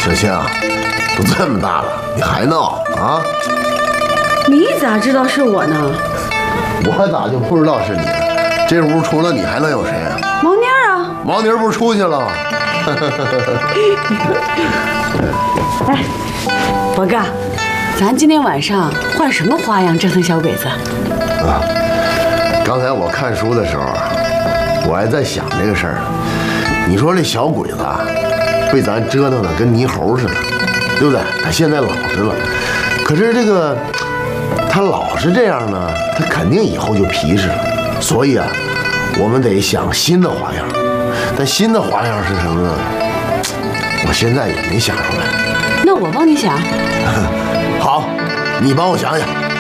小青啊，都这么大了，你还闹啊？ 你咋知道是我呢？ 我咋就不知道是你呢？这屋除了你还能有谁啊？ 毛妮儿啊！ 毛妮儿不是出去了吗？ 哎，博哥，咱今天晚上换什么花样折腾小鬼子？ 啊，刚才我看书的时候，我还在想这个事儿呢。你说这小鬼子啊，被咱折腾的跟泥猴似的，对不对？他现在老实了，可是这个他老是这样呢，他肯定以后就皮实了。所以啊，我们得想新的花样。但新的花样是什么呢？我现在也没想出来。 那我帮你想。 好，你帮我想想。